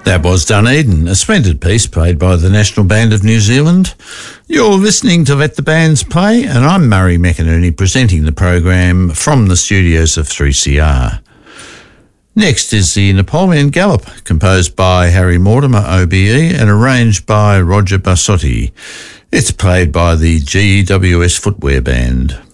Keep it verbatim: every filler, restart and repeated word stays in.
That was Dunedin, a splendid piece played by the National Band of New Zealand. You're listening to Let the Bands Play, and I'm Murray McInerney presenting the program from the studios of three C R. Next is the Napoleon Gallop, composed by Harry Mortimer O B E and arranged by Roger Bassotti. It's played by the G W S Footwear Band.